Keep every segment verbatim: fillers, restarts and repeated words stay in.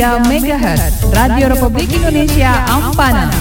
tiga megahertz, Radio Republik Indonesia Ampana.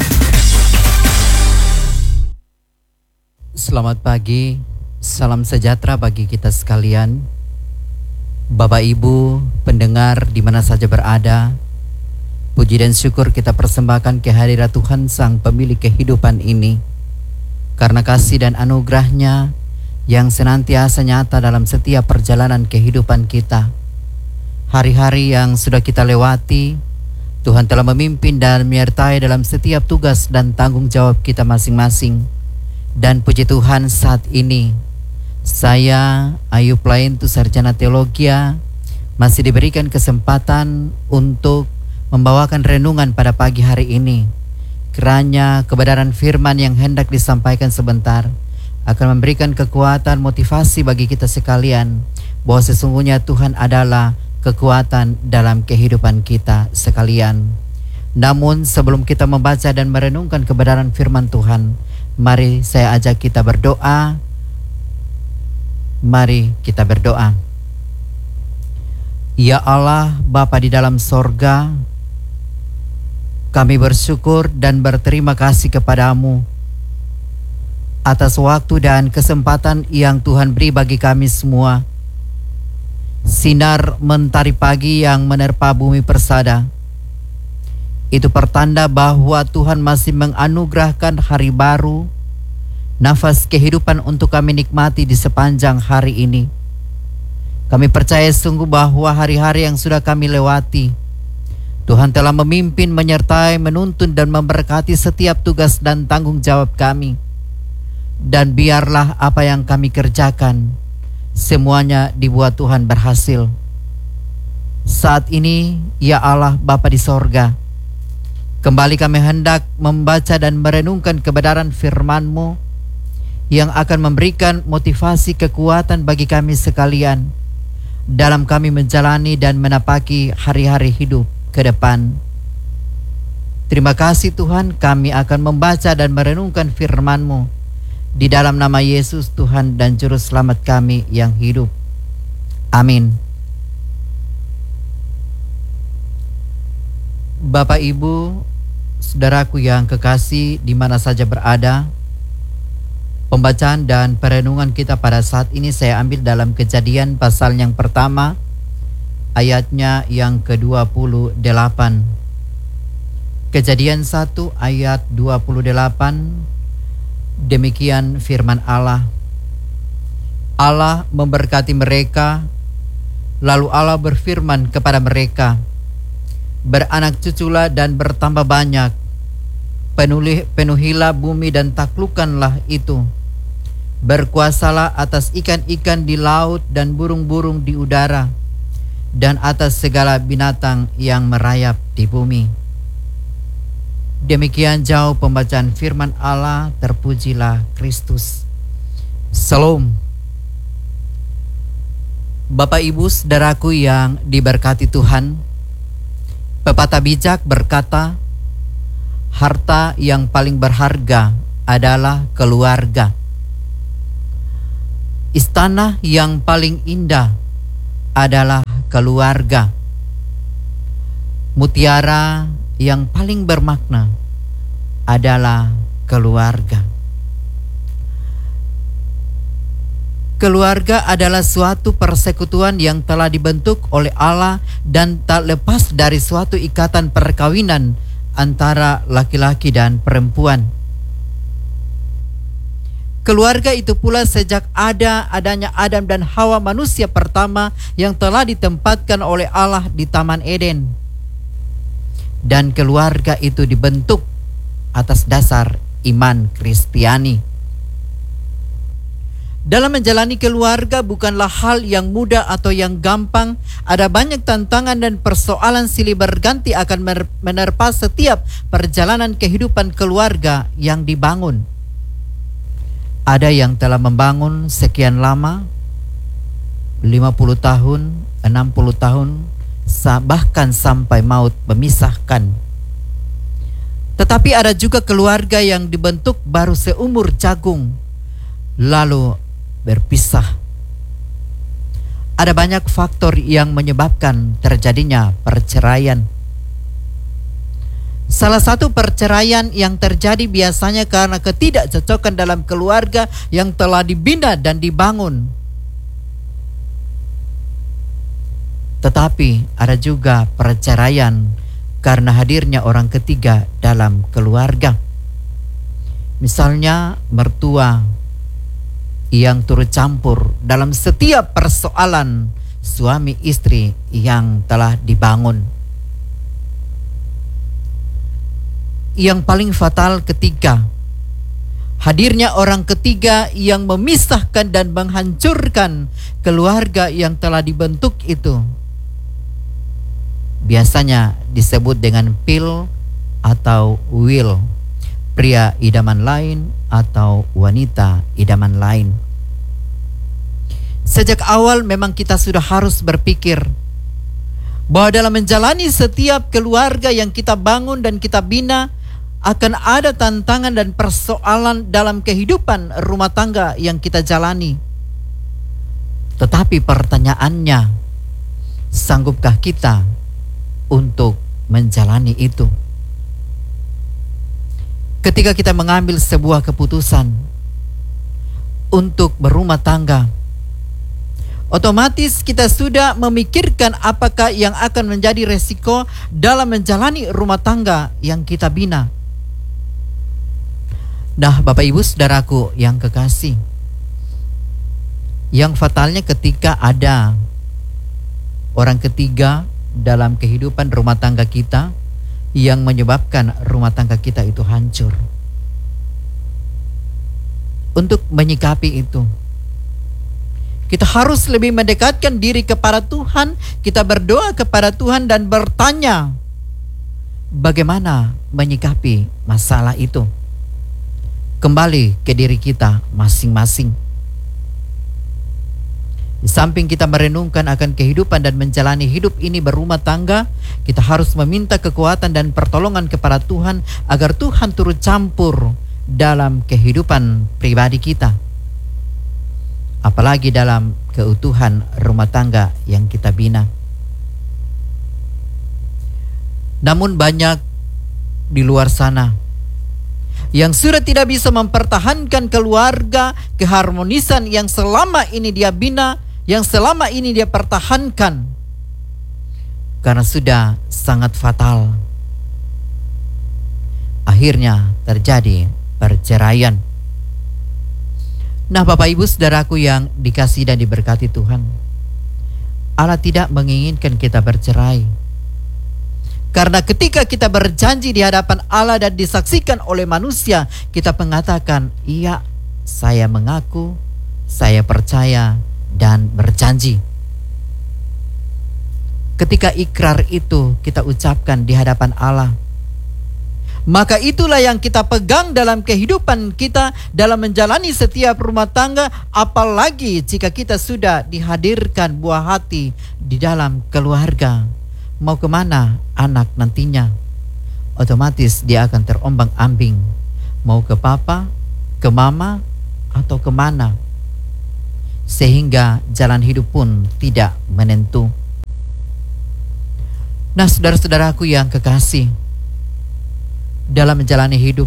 Selamat pagi, salam sejahtera bagi kita sekalian. Bapak Ibu, pendengar di mana saja berada, puji dan syukur kita persembahkan kehadirat Tuhan Sang Pemilik kehidupan ini, karena kasih dan anugerah-Nya yang senantiasa nyata dalam setiap perjalanan kehidupan kita. Hari-hari yang sudah kita lewati, Tuhan telah memimpin dan menyertai dalam setiap tugas dan tanggung jawab kita masing-masing. Dan puji Tuhan, saat ini saya, Ayub Laintu, sarjana teologi, masih diberikan kesempatan untuk membawakan renungan pada pagi hari ini. Kiranya kebenaran firman yang hendak disampaikan sebentar akan memberikan kekuatan, motivasi bagi kita sekalian, bahwa sesungguhnya Tuhan adalah kekuatan dalam kehidupan kita sekalian. Namun sebelum kita membaca dan merenungkan kebenaran firman Tuhan, mari saya ajak kita berdoa. Mari kita berdoa. Ya Allah, Bapa di dalam sorga, kami bersyukur dan berterima kasih kepadamu atas waktu dan kesempatan yang Tuhan beri bagi kami semua. Sinar mentari pagi yang menerpa bumi persada, itu pertanda bahwa Tuhan masih menganugerahkan hari baru, nafas kehidupan untuk kami nikmati di sepanjang hari ini. Kami percaya sungguh bahwa hari-hari yang sudah kami lewati, Tuhan telah memimpin, menyertai, menuntun dan memberkati setiap tugas dan tanggung jawab kami. Dan biarlah apa yang kami kerjakan, semuanya dibuat Tuhan berhasil. Saat ini, ya Allah Bapa di sorga, kembali kami hendak membaca dan merenungkan kebenaran firman-Mu yang akan memberikan motivasi, kekuatan bagi kami sekalian dalam kami menjalani dan menapaki hari-hari hidup ke depan. Terima kasih Tuhan, kami akan membaca dan merenungkan firman-Mu di dalam nama Yesus Tuhan dan Juru Selamat kami yang hidup. Amin. Bapak, Ibu, saudaraku yang kekasih di mana saja berada, pembacaan dan perenungan kita pada saat ini saya ambil dalam Kejadian pasal yang pertama, ayatnya yang ke dua puluh delapan. Kejadian satu ayat dua puluh delapan. Demikian firman Allah. Allah memberkati mereka, lalu Allah berfirman kepada mereka, beranak cuculah dan bertambah banyak, penuhi, penuhilah bumi dan taklukkanlah itu, berkuasalah atas ikan-ikan di laut dan burung-burung di udara, dan atas segala binatang yang merayap di bumi. Demikian jauh pembacaan firman Allah, terpujilah Kristus. Salam. Bapak, Ibu, saudaraku yang diberkati Tuhan, pepatah bijak berkata, harta yang paling berharga adalah keluarga. Istana yang paling indah adalah keluarga. Mutiara yang paling bermakna adalah keluarga. Keluarga adalah suatu persekutuan yang telah dibentuk oleh Allah dan tak lepas dari suatu ikatan perkawinan antara laki-laki dan perempuan. Keluarga itu pula sejak ada adanya Adam dan Hawa, manusia pertama yang telah ditempatkan oleh Allah di Taman Eden. Dan keluarga itu dibentuk atas dasar iman Kristiani. Dalam menjalani keluarga bukanlah hal yang mudah atau yang gampang. Ada banyak tantangan dan persoalan silih berganti akan menerpa setiap perjalanan kehidupan keluarga yang dibangun. Ada yang telah membangun sekian lama, lima puluh tahun, enam puluh tahun, bahkan sampai maut memisahkan. Tetapi ada juga keluarga yang dibentuk baru seumur jagung, lalu berpisah. Ada banyak faktor yang menyebabkan terjadinya perceraian. Salah satu perceraian yang terjadi biasanya karena ketidakcocokan dalam keluarga yang telah dibina dan dibangun. Tetapi ada juga perceraian karena hadirnya orang ketiga dalam keluarga. Misalnya mertua yang turut campur dalam setiap persoalan suami istri yang telah dibangun. Yang paling fatal ketika hadirnya orang ketiga yang memisahkan dan menghancurkan keluarga yang telah dibentuk itu. Biasanya disebut dengan pill atau will, pria idaman lain atau wanita idaman lain. Sejak awal memang kita sudah harus berpikir bahwa dalam menjalani setiap keluarga yang kita bangun dan kita bina, akan ada tantangan dan persoalan dalam kehidupan rumah tangga yang kita jalani. Tetapi pertanyaannya, sanggupkah kita untuk menjalani itu? Ketika kita mengambil sebuah keputusan untuk berumah tangga, otomatis kita sudah memikirkan apakah yang akan menjadi resiko dalam menjalani rumah tangga yang kita bina. Nah, Bapak Ibu Saudaraku yang kekasih, yang fatalnya ketika ada orang ketiga dalam kehidupan rumah tangga kita yang menyebabkan rumah tangga kita itu hancur. Untuk menyikapi itu, kita harus lebih mendekatkan diri kepada Tuhan, kita berdoa kepada Tuhan dan bertanya bagaimana menyikapi masalah itu. Kembali ke diri kita masing-masing. Di samping kita merenungkan akan kehidupan dan menjalani hidup ini berumah tangga, kita harus meminta kekuatan dan pertolongan kepada Tuhan agar Tuhan turut campur dalam kehidupan pribadi kita. Apalagi dalam keutuhan rumah tangga yang kita bina. Namun banyak di luar sana yang sudah tidak bisa mempertahankan keluarga, keharmonisan yang selama ini dia bina, yang selama ini dia pertahankan, karena sudah sangat fatal. Akhirnya terjadi perceraian. Nah, Bapak Ibu Saudaraku yang dikasihi dan diberkati Tuhan, Allah tidak menginginkan kita bercerai. Karena ketika kita berjanji di hadapan Allah dan disaksikan oleh manusia, kita mengatakan, iya, saya mengaku, saya percaya, dan berjanji. Ketika ikrar itu kita ucapkan di hadapan Allah, maka itulah yang kita pegang dalam kehidupan kita dalam menjalani setiap rumah tangga, apalagi jika kita sudah dihadirkan buah hati di dalam keluarga. Mau kemana anak nantinya? Otomatis dia akan terombang-ambing. Mau ke papa, ke mama, atau kemana? Sehingga jalan hidup pun tidak menentu. Nah, saudara-saudaraku yang kekasih, dalam menjalani hidup,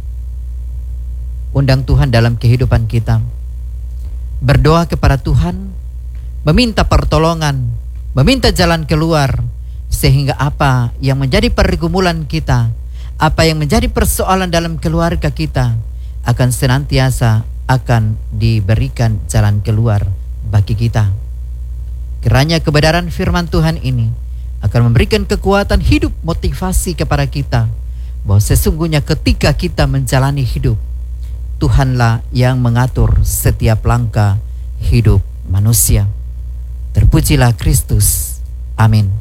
undang Tuhan dalam kehidupan kita. Berdoa kepada Tuhan, meminta pertolongan, meminta jalan keluar, sehingga apa yang menjadi pergumulan kita, apa yang menjadi persoalan dalam keluarga kita, akan senantiasa akan diberikan jalan keluar bagi kita. Kiranya kebenaran firman Tuhan ini akan memberikan kekuatan hidup, motivasi kepada kita, bahwa sesungguhnya ketika kita menjalani hidup, Tuhanlah yang mengatur setiap langkah hidup manusia. Terpujilah Kristus. Amin.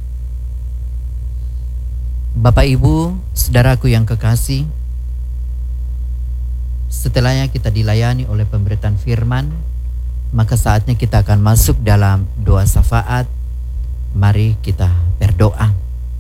Bapak Ibu, saudaraku yang kekasih, setelahnya kita dilayani oleh pemberitaan firman, maka saatnya kita akan masuk dalam doa syafaat. Mari kita berdoa.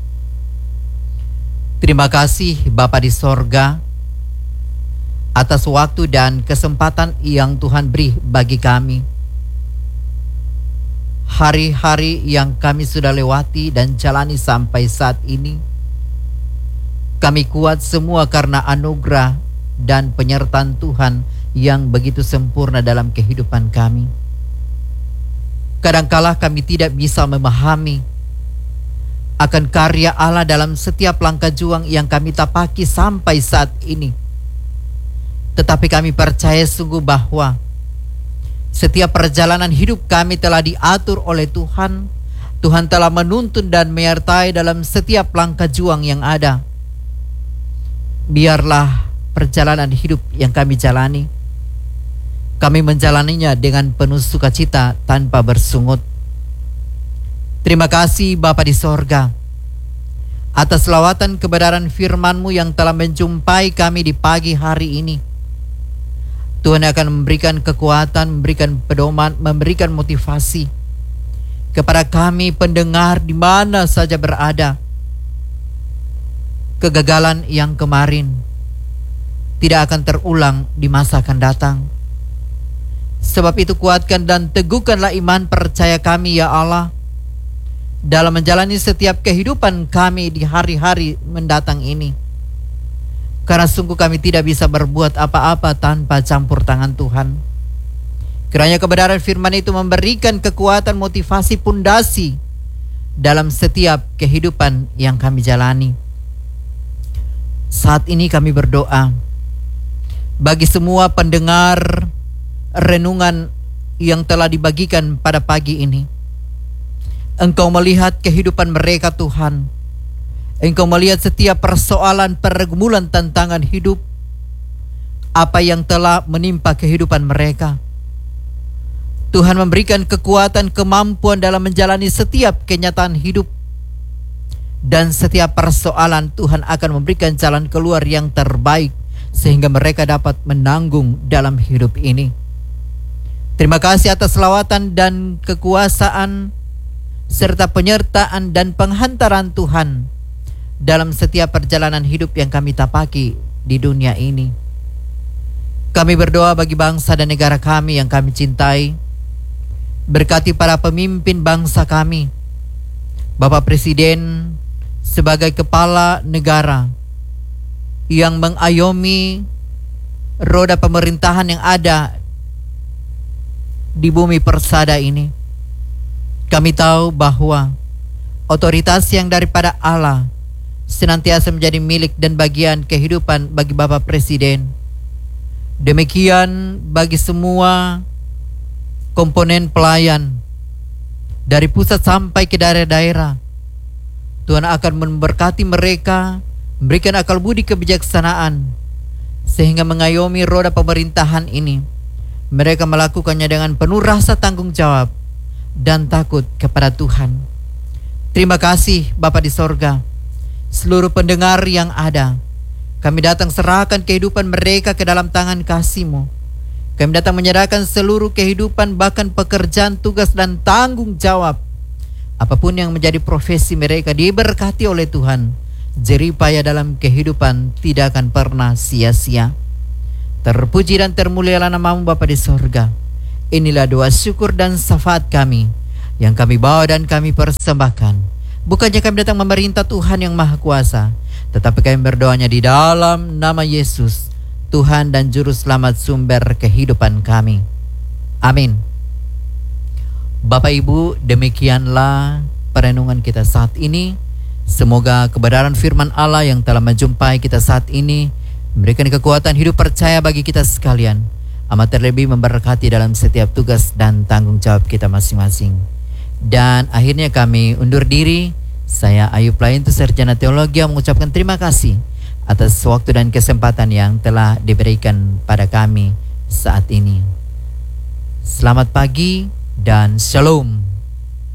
Terima kasih Bapa di sorga atas waktu dan kesempatan yang Tuhan beri bagi kami. hari-hari yang kami sudah lewati dan jalani sampai saat ini. Kami kuat semua karena anugerah dan penyertaan Tuhan yang begitu sempurna dalam kehidupan kami. Kadangkala kami tidak bisa memahami akan karya Allah dalam setiap langkah juang yang kami tapaki sampai saat ini. Tetapi kami percaya sungguh bahwa setiap perjalanan hidup kami telah diatur oleh Tuhan. Tuhan telah menuntun dan menyertai dalam setiap langkah juang yang ada. Biarlah perjalanan hidup yang kami jalani, kami menjalaninya dengan penuh sukacita tanpa bersungut. Terima kasih Bapa di sorga atas lawatan kebenaran firman-Mu yang telah menjumpai kami di pagi hari ini. Tuhan akan memberikan kekuatan, memberikan pedoman, memberikan motivasi kepada kami pendengar di mana saja berada. Kegagalan yang kemarin tidak akan terulang di masa akan datang. Sebab itu kuatkan dan teguhkanlah iman percaya kami ya Allah dalam menjalani setiap kehidupan kami di hari-hari mendatang ini. Karena sungguh kami tidak bisa berbuat apa-apa tanpa campur tangan Tuhan. Kiranya kebenaran firman itu memberikan kekuatan, motivasi, pondasi dalam setiap kehidupan yang kami jalani. Saat ini kami berdoa bagi semua pendengar renungan yang telah dibagikan pada pagi ini. Engkau melihat kehidupan mereka Tuhan. Engkau melihat setiap persoalan, pergumulan, tantangan hidup, apa yang telah menimpa kehidupan mereka. Tuhan memberikan kekuatan, kemampuan dalam menjalani setiap kenyataan hidup. Dan setiap persoalan Tuhan akan memberikan jalan keluar yang terbaik, sehingga mereka dapat menanggung dalam hidup ini. Terima kasih atas lawatan dan kekuasaan, serta penyertaan dan penghantaran Tuhan dalam setiap perjalanan hidup yang kami tapaki di dunia ini. Kami berdoa bagi bangsa dan negara kami yang kami cintai. Berkati para pemimpin bangsa kami, Bapak Presiden sebagai kepala negara yang mengayomi roda pemerintahan yang ada di bumi persada ini. Kami tahu bahwa otoritas yang daripada Allah senantiasa menjadi milik dan bagian kehidupan bagi Bapak Presiden. Demikian bagi semua komponen pelayan dari pusat sampai ke daerah-daerah. Tuhan akan memberkati mereka, memberikan akal budi kebijaksanaan, sehingga mengayomi roda pemerintahan ini. Mereka melakukannya dengan penuh rasa tanggung jawab dan takut kepada Tuhan. Terima kasih Bapa di sorga. Seluruh pendengar yang ada, kami datang serahkan kehidupan mereka ke dalam tangan kasih-Mu. Kami datang menyerahkan seluruh kehidupan, bahkan pekerjaan, tugas, dan tanggung jawab. Apapun yang menjadi profesi mereka diberkati oleh Tuhan. Jeripaya dalam kehidupan tidak akan pernah sia-sia. Terpuji dan termulialah nama-Mu Bapa di sorga. Inilah doa syukur dan syafaat kami yang kami bawa dan kami persembahkan. Bukannya kami datang memerintah Tuhan yang Maha Kuasa, tetapi kami berdoanya di dalam nama Yesus, Tuhan dan Juru Selamat sumber kehidupan kami. Amin. Bapak Ibu, demikianlah perenungan kita saat ini. Semoga kebenaran firman Allah yang telah menjumpai kita saat ini memberikan kekuatan hidup percaya bagi kita sekalian, amat terlebih memberkati dalam setiap tugas dan tanggung jawab kita masing-masing. Dan akhirnya kami undur diri. Saya Ayub Laintu, Sarjana Teologi, mengucapkan terima kasih atas waktu dan kesempatan yang telah diberikan pada kami saat ini. Selamat pagi dan shalom.